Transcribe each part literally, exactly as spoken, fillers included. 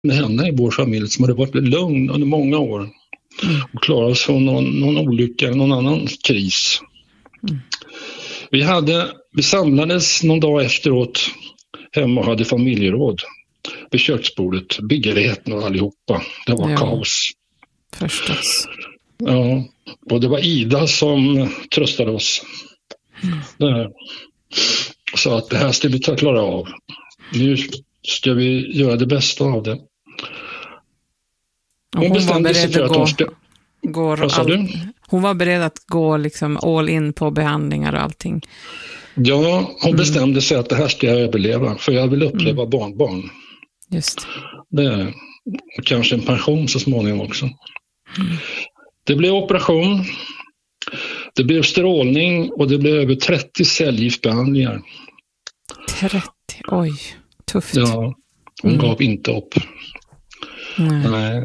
med henne i vår familj som hade varit lugn under många år mm. och klarat oss från någon, någon olycka eller någon annan kris. Mm. Vi, hade, vi samlades någon dag efteråt hemma och hade familjeråd vid köksbordet. Byggrätten och allihopa. Det var ja. kaos. Förstås. Ja, och det var Ida som tröstade oss. Mm. Det, så att det här ska vi ta klara av. Nu ska vi göra det bästa av det. Hon, hon bestämde sig för att hon ska... Går all... Hon var beredd att gå liksom all in på behandlingar och allting. Ja, hon mm. bestämde sig att det här ska jag överleva. För jag vill uppleva mm. barnbarn. Just. Det, och kanske en pension så småningom också. Mm. Det blev operation. Det blev strålning och det blev över trettio cellgiftbehandlingar. trettio, oj, tufft. Ja, hon mm. gav inte upp. Nej. Nej.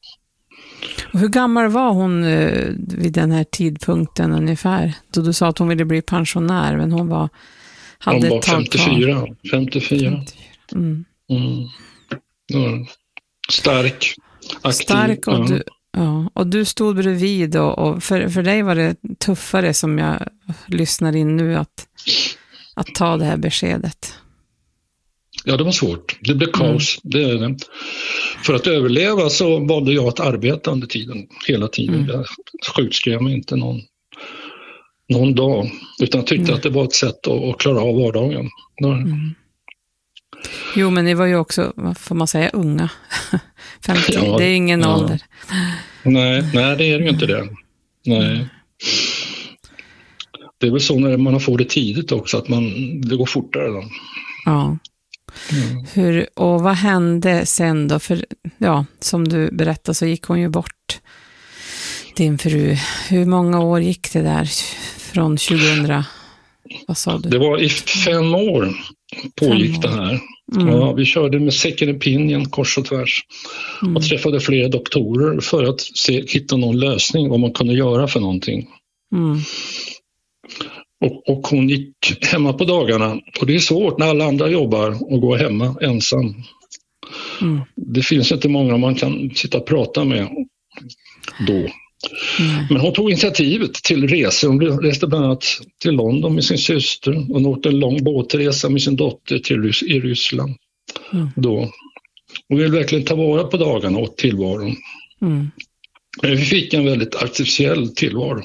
Och hur gammal var hon eh, vid den här tidpunkten ungefär? Då du sa att hon ville bli pensionär, men hon var hade hon var ett tag femtiofyra. Kvar. femtiofyra. femtiofyra. Mm. Mm. Ja. Stark, aktiv. Stark och, ja. du, ja. och du stod bredvid och, och för, för dig var det tuffare som jag lyssnar in nu att, att ta det här beskedet. Ja, det var svårt. Det blev kaos. Mm. Det är det. För att överleva så valde jag att arbeta under tiden, hela tiden. Mm. Jag sjukskrev mig inte någon, någon dag, utan jag tyckte mm. att det var ett sätt att, att klara av vardagen. Mm. Jo, men ni var ju också, vad får man säga, unga. femtio, ja, det är ingen ja. ålder. Nej, nej, det är ju inte det. Nej. Mm. Det är väl så när man får det tidigt också, att man, det går fortare då. Ja. Mm. Hur, och vad hände sen då? För ja, som du berättade så gick hon ju bort, din fru. Hur många år gick det där från tjugohundra? Vad sa du? Det var i fem år pågick fem år. Det här. Mm. Ja, vi körde med second opinion kors och tvärs mm. och träffade flera doktorer för att se, hitta någon lösning vad man kunde göra för någonting. Mm. Och, och hon gick hemma på dagarna. Och det är svårt när alla andra jobbar och går hemma ensam. Mm. Det finns inte många man kan sitta och prata med då. Mm. Men hon tog initiativet till resor. Hon reste bland annat till London med sin syster. Och åkte en lång båtresa med sin dotter till Rys- i Ryssland. Mm. Då. Hon ville verkligen ta vara på dagarna och tillvaron. Mm. Men vi fick en väldigt artificiell tillvaro.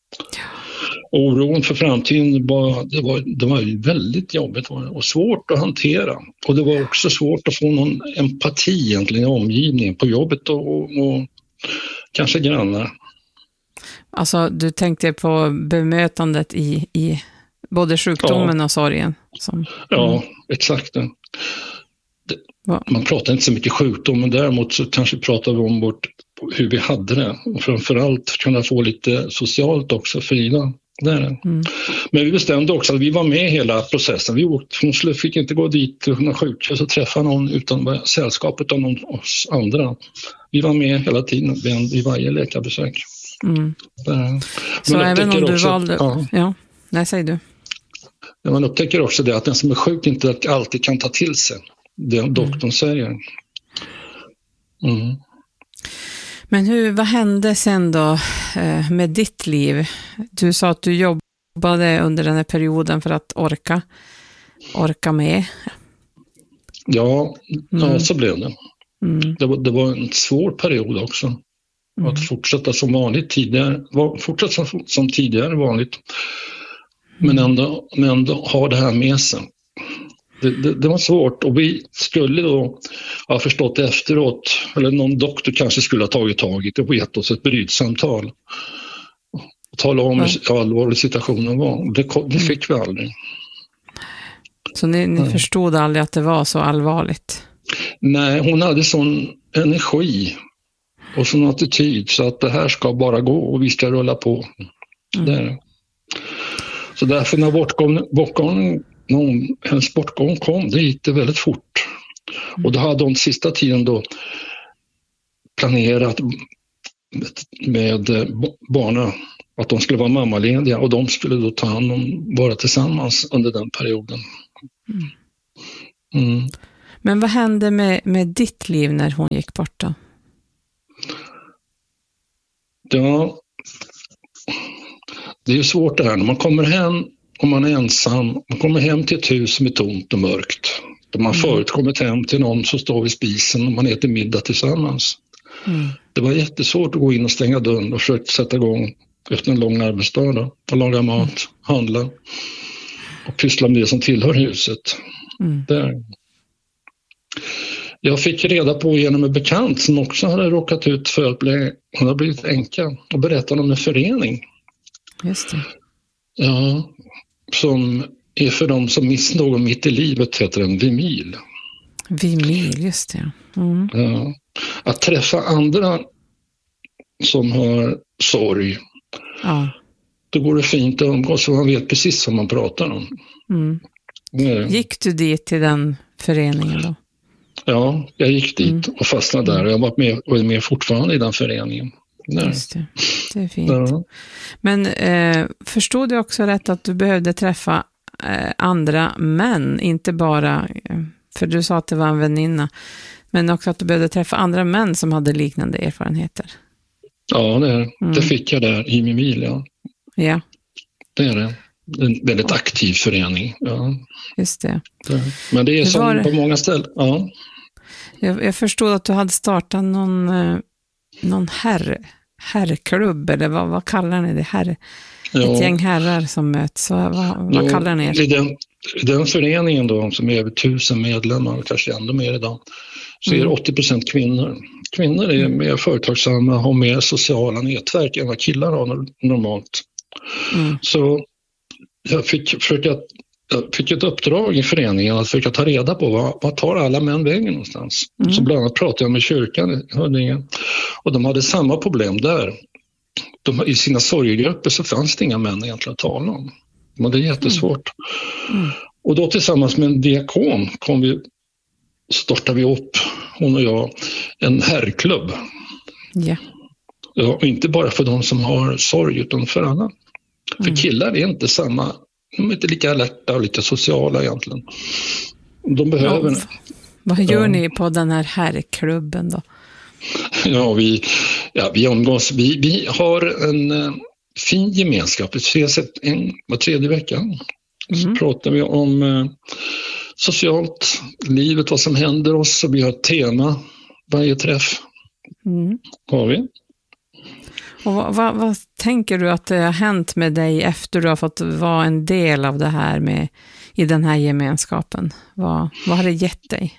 Oron för framtiden var, det var, det var väldigt jobbigt och svårt att hantera. Och det var också svårt att få någon empati egentligen i omgivningen på jobbet och, och, och kanske grannar. Alltså du tänkte på bemötandet i, i både sjukdomen ja. och sorgen? Som, mm. Ja, exakt. Det, man pratar inte så mycket sjukdom, men däremot så kanske pratar vi om vårt, hur vi hade det. Och framförallt kunna få lite socialt också för Ida. Mm. Men vi bestämde också att vi var med i hela processen. Vi åkte, hon fick inte gå dit till någon sjukhus och träffa någon utan sällskapet av någon oss andra. Vi var med hela tiden i varje läkarbesök. Mm. Så även om du också, valde... Ja, ja. Nej, säger du. Man upptäcker också det att den som är sjuk inte alltid kan ta till sig det doktorn mm. säger. Mm. Men hur, vad hände sen då eh, med ditt liv? Du sa att du jobbade under den här perioden för att orka, orka med. Ja, mm. ja så blev det. Mm. Det, var, det var en svår period också. Mm. Att fortsätta som vanligt tidigare, fortsätta som, som tidigare vanligt. Men ändå, men ändå ha det här med sig. Det, det, det var svårt och vi skulle då ha förstått efteråt, eller någon doktor kanske skulle ha tagit tag i det och gett oss ett brytsamtal och tala om hur allvarlig situationen var. Det, det fick vi aldrig. Så ni, ni förstod aldrig att det var så allvarligt? Nej, hon hade sån energi och sån attityd så att det här ska bara gå och vi ska rulla på. Mm. Där. Så därför när bortgången, bortgången Någon, hennes bortgång kom, det gick det väldigt fort. Mm. Och då hade hon sista tiden då planerat med barnen att de skulle vara mammalediga och de skulle då ta hand om, vara tillsammans under den perioden. Mm. Mm. Men vad hände med, med ditt liv när hon gick bort då? Ja, det är ju svårt det här. När man kommer hem och man är ensam, man kommer hem till ett hus som är tomt och mörkt. Då man mm. förut kommit hem till någon som står vid spisen och man äter middag tillsammans. Mm. Det var jättesvårt att gå in och stänga dörren och försöka sätta igång efter en lång arbetsdag då, och laga mat, mm. handla och pyssla med det som tillhör huset. Mm. Där. Jag fick reda på genom en bekant som också hade råkat ut för att bli, hon har blivit änka, och berättade om en förening. Just det. Ja, som är för dem som mist någon mitt i livet, heter den Vimil. Vimil, just det. Mm. Ja. Att träffa andra som har sorg, ja. Då går det fint att umgås och man vet precis vad man pratar om. Mm. Ja. Gick du dit till den föreningen då? Ja, jag gick dit mm. och fastnade där. Jag har varit med och är med fortfarande i den föreningen. Ja. Just det. Det är fint. Ja. Men eh, förstod du också rätt att du behövde träffa eh, andra män, inte bara, eh, för du sa att det var en väninna, men också att du behövde träffa andra män som hade liknande erfarenheter? Ja, det, är, mm. det fick jag där i Mimil, ja. Ja. Det är det. En väldigt aktiv förening. Ja. Just det. det. Men det är som var... på många ställen. Ja. Jag, jag förstod att du hade startat någon, eh, någon herr, herrklubb, eller vad, vad kallar ni det? Herr, ja. Ett gäng herrar som möts. Vad, vad, vad kallar ni er? I den, i den föreningen då, som är över tusen medlemmar, kanske ändå mer idag, så är det åttio procent kvinnor. Kvinnor är mer företagsamma, har mer sociala nätverk än vad killar har normalt. Mm. Så jag fick, försöka, jag fick ett uppdrag i föreningen att försöka ta reda på vad, vad tar alla män vägen någonstans. Mm. Så bland annat pratade jag med kyrkan i Huddinge, och de hade samma problem där. De, I sina sorgegrupper så fanns det inga män egentligen att tala om. De hade jättesvårt. Mm. Mm. Och då tillsammans med en diakon kom vi, startade vi upp, hon och jag, en herrklubb. Yeah. Ja, och inte bara för de som har sorg, utan för alla. Mm. För killar är inte samma, de är inte lika alerta och lika sociala egentligen. De behöver... Ja, vad gör ja. ni på den här herrklubben då? Ja, vi, ja, vi umgås. Vi, vi har en uh, fin gemenskap. Vi ses en var tredje vecka. Mm. Så pratar vi om uh, socialt, livet, vad som händer oss. Och vi har ett tema varje träff. Mm. Har vi. Och vad, vad, vad tänker du att det har hänt med dig efter du har fått vara en del av det här med, i den här gemenskapen? Vad, vad har det gett dig?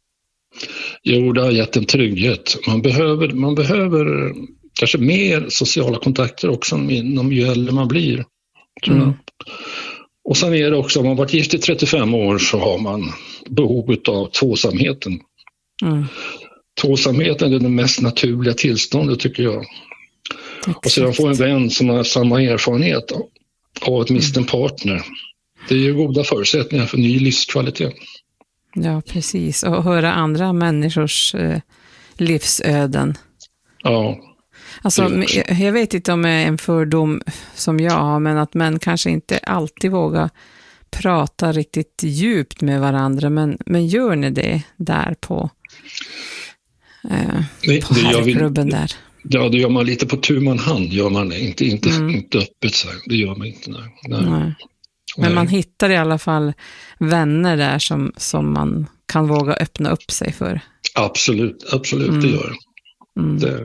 Jo, det har gett en trygghet. Man behöver, man behöver kanske mer sociala kontakter också inom ju äldre man blir. Tror jag. Mm. Och sen är det också, om man varit gift i trettiofem år så har man behov av tvåsamheten. Mm. Tvåsamheten är det mest naturliga tillståndet, tycker jag. Exakt. Och sedan få en vän som har samma erfarenhet av att mista en partner. Det är ju goda förutsättningar för ny livskvalitet. Ja, precis. Och höra andra människors eh, livsöden. Ja. Alltså, jag vet inte om det är en fördom som jag har, men att män kanske inte alltid vågar prata riktigt djupt med varandra. Men, men gör ni det där på, eh, Nej, på herrklubben vi, där? Ja, det gör man lite på tu man hand, gör man det. Inte, inte, mm. inte öppet så här. Det gör man inte. Nej. Nej. Nej. Men man hittar i alla fall vänner där som, som man kan våga öppna upp sig för. Absolut, absolut, mm. det gör mm. det.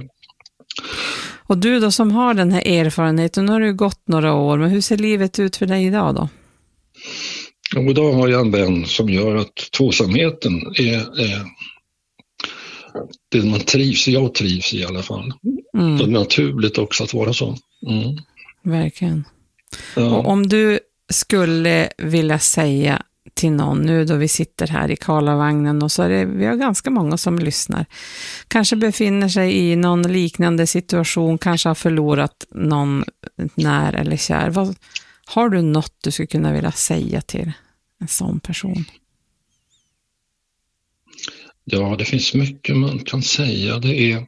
Och du då som har den här erfarenheten, nu har det ju gått några år, men hur ser livet ut för dig idag då? Ja, idag har jag en vän som gör att tvåsamheten är, är det man trivs i, jag trivs i alla fall. Mm. Det är naturligt också att vara så. Mm. Verkligen. Ja. Och om du skulle vilja säga till någon nu då vi sitter här i Karlavagnen, och så är det, vi har ganska många som lyssnar, kanske befinner sig i någon liknande situation, kanske har förlorat någon när eller kär. Vad, har du något du skulle kunna vilja säga till en sån person? Ja, det finns mycket man kan säga. Det är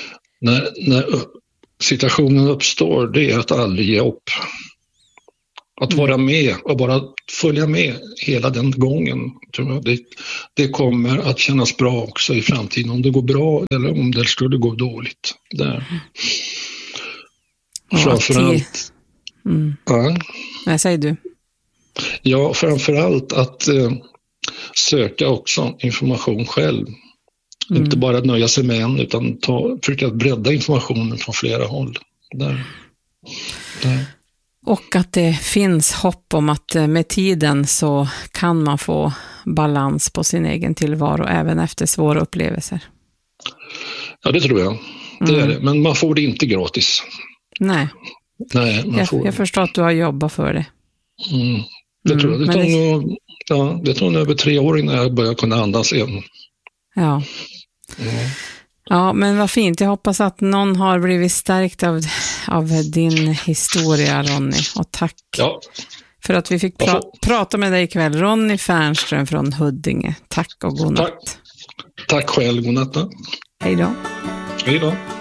när, när situationen uppstår, det är att aldrig ge upp. Att vara med och bara följa med hela den gången. Tror jag. Det, det kommer att kännas bra också i framtiden. Om det går bra eller om det skulle gå dåligt. Där. Ja, framförallt. Mm. Ja. Nej, säger du. Ja, framförallt att eh, söka också information själv. Mm. Inte bara nöja sig med en utan ta, försöka bredda informationen från flera håll. Där. Där. Och att det finns hopp om att med tiden så kan man få balans på sin egen tillvaro även efter svåra upplevelser. Ja, det tror jag. Det mm. är det. Men man får det inte gratis. Nej, Nej man jag, får... jag förstår att du har jobbat för det. Mm. Det tror jag. Det tog, det... Nog, ja, det tog nog över tre år innan jag började kunna andas igen. Ja. Mm. Ja, men vad fint. Jag hoppas att någon har blivit stärkt av, av din historia, Ronny. Och tack ja. för att vi fick pra- prata med dig ikväll. Ronny Fernström från Huddinge. Tack och god natt. Tack, tack själv. God natt. Hej då. Hej då.